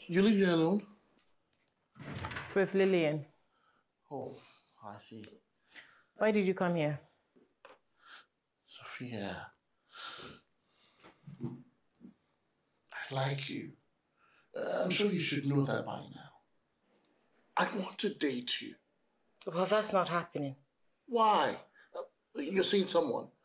You live here alone? With Lillian. Oh, I see. Why did you come here? Sophia, I like you. I'm sure you should know that by now. I want to date you. Well, that's not happening. Why? You're seeing someone?